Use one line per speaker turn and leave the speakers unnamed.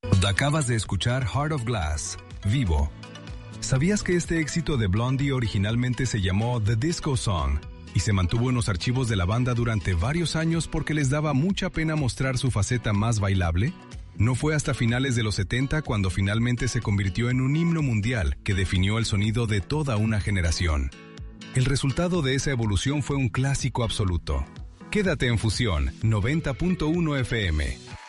Acabas de escuchar Heart of Glass, Vivo. ¿Sabías que este éxito de Blondie originalmente se llamó The Disco Song y se mantuvo en los archivos de la banda durante varios años porque les daba mucha pena mostrar su faceta más bailable? No fue hasta finales de los 70 cuando finalmente se convirtió en un himno mundial que definió el sonido de toda una generación. El resultado de esa evolución fue un clásico absoluto. Quédate en Fusión 90.1 FM.